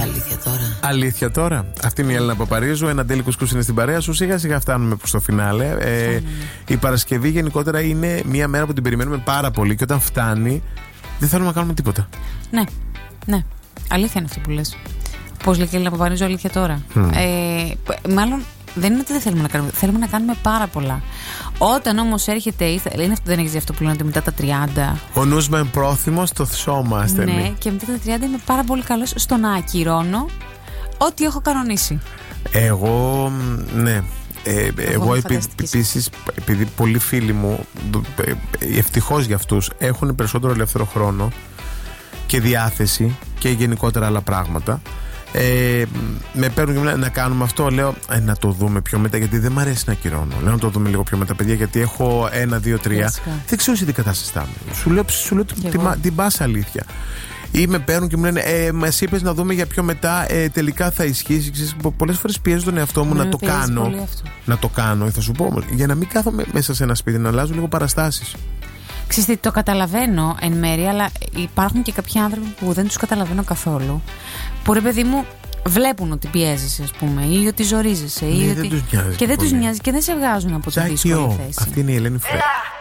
Αλήθεια τώρα. Αυτή είναι η Έλληνα Παπαρίζου. Ένα τέλει κουσκούς είναι στην παρέα σου. Σιγά σιγά φτάνουμε προς το φινάλε. Η Παρασκευή γενικότερα είναι μια μέρα που την περιμένουμε πάρα πολύ και όταν φτάνει δεν θέλουμε να κάνουμε τίποτα. Ναι. Αλήθεια είναι αυτό που λες. Πώς λέει και η Έλληνα Παπαρίζου, αλήθεια τώρα. Μάλλον δεν είναι ότι δεν θέλουμε να κάνουμε. Θέλουμε να κάνουμε πάρα πολλά. Όταν όμως έρχεται. Είναι αυτό, δεν έχεις δει αυτό που λένε ότι μετά τα 30. Ο νους με πρόθυμος, το σώμα ασθενή. Ναι, και μετά τα 30 είμαι πάρα πολύ καλός στο να ακυρώνω ό,τι έχω κανονίσει. Εγώ, ναι. Εγώ επίσης, επειδή πολλοί φίλοι μου, ευτυχώς για αυτούς, έχουν περισσότερο ελεύθερο χρόνο και διάθεση και γενικότερα άλλα πράγματα. Με παίρνουν και μου λένε να κάνουμε αυτό. Λέω να το δούμε πιο μετά, γιατί δεν μου αρέσει να ακυρώνω. Λέω να το δούμε λίγο πιο μετά, παιδιά, γιατί έχω 1, 2, 3. Δεν ξέρω σε τι κατάσταση θα είμαι. Σου λέω την πάσα αλήθεια. Ή με παίρνουν και μου λένε μας είπες να δούμε για πιο μετά, τελικά θα ισχύσει. Πολλές φορές πιέζω τον εαυτό μου να το κάνω. Να το κάνω, θα σου πω όμως, για να μην κάθομαι μέσα σε ένα σπίτι, να αλλάζω λίγο παραστάσεις. Ξέρετε, το καταλαβαίνω εν μέρει, αλλά υπάρχουν και κάποιοι άνθρωποι που δεν τους καταλαβαίνω καθόλου. Που ρε παιδί μου βλέπουν ότι πιέζεσαι, ας πούμε, ή ότι ζορίζεσαι. Ναι, ή δεν τους νοιάζει και δεν τους νοιάζει και δεν σε βγάζουν από τη δύσκολη θέση. Αυτή είναι η Ελένη Φρέ.